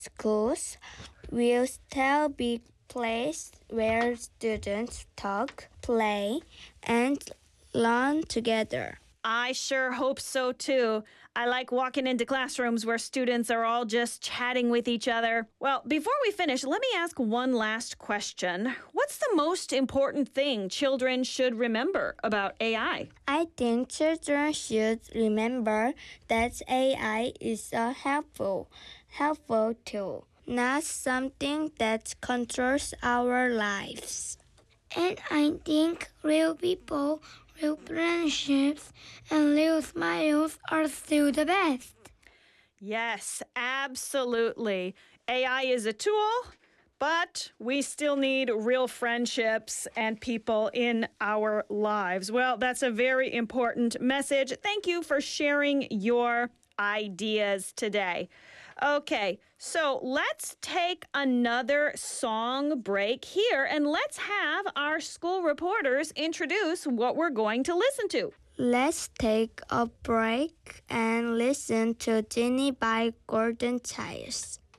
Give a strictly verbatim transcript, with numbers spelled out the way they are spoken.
Schools will still be places where students talk, play, and learn together. I sure hope so too. I like walking into classrooms where students are all just chatting with each other. Well, before we finish, let me ask one last question. What's the most important thing children should remember about A I? I think children should remember that A I is a helpful, helpful tool, not something that controls our lives. And I think real people, real friendships, and real smiles are still the best. Yes, absolutely. A I is a tool, but we still need real friendships and people in our lives. Well, that's a very important message. Thank you for sharing your ideas today. Okay, so let's take another song break here and let's have our school reporters introduce what we're going to listen to. Let's take a break and listen to Ginny by Gordon Childs.